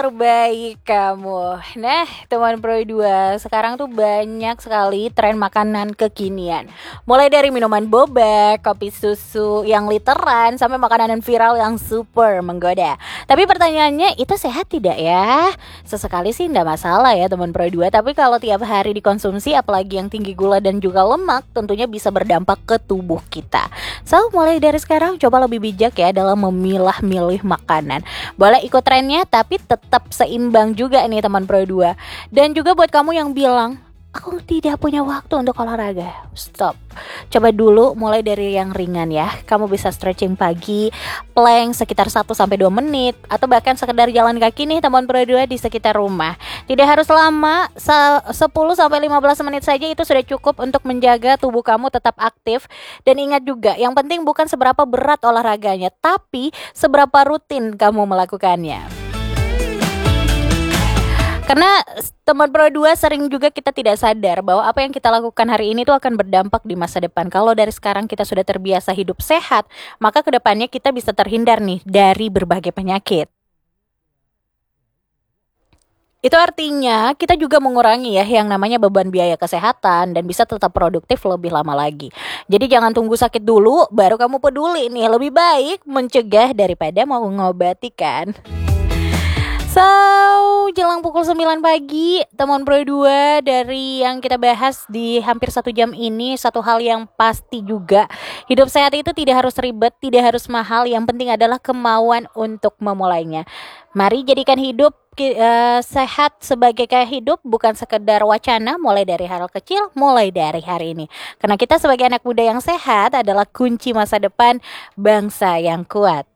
terbaik kamu. Nah, teman Pro 2, sekarang tuh banyak sekali tren makanan kekinian. Mulai dari minuman boba, kopi susu yang literan, sampai makanan viral yang super menggoda. Tapi pertanyaannya, itu sehat tidak ya? Sesekali sih enggak masalah ya teman Pro 2, tapi kalau tiap hari dikonsumsi, apalagi yang tinggi gula dan juga lemak, tentunya bisa berdampak ke tubuh kita. So, mulai dari sekarang coba lebih bijak ya dalam memilah-milih makanan. Boleh ikut trennya tapi tetap seimbang juga nih teman Pro 2. Dan juga buat kamu yang bilang, aku tidak punya waktu untuk olahraga. Stop. Coba dulu mulai dari yang ringan ya. Kamu bisa stretching pagi, plank sekitar 1-2 menit, atau bahkan sekedar jalan kaki nih teman Pro 2 di sekitar rumah. Tidak harus lama, 10-15 menit saja itu sudah cukup untuk menjaga tubuh kamu tetap aktif. Dan ingat juga, yang penting bukan seberapa berat olahraganya, tapi seberapa rutin kamu melakukannya. Karena teman Pro 2 sering juga kita tidak sadar bahwa apa yang kita lakukan hari ini tuh akan berdampak di masa depan. Kalau dari sekarang kita sudah terbiasa hidup sehat, maka kedepannya kita bisa terhindar nih dari berbagai penyakit. Itu artinya kita juga mengurangi ya yang namanya beban biaya kesehatan dan bisa tetap produktif lebih lama lagi. Jadi jangan tunggu sakit dulu baru kamu peduli nih. Lebih baik mencegah daripada mau mengobati kan. So, jelang pukul 9 pagi, teman Pro 2, dari yang kita bahas di hampir 1 jam ini, satu hal yang pasti juga, hidup sehat itu tidak harus ribet, tidak harus mahal, yang penting adalah kemauan untuk memulainya. Mari jadikan hidup sehat sebagai gaya hidup, bukan sekedar wacana, mulai dari hal kecil, mulai dari hari ini. Karena kita sebagai anak muda yang sehat adalah kunci masa depan bangsa yang kuat.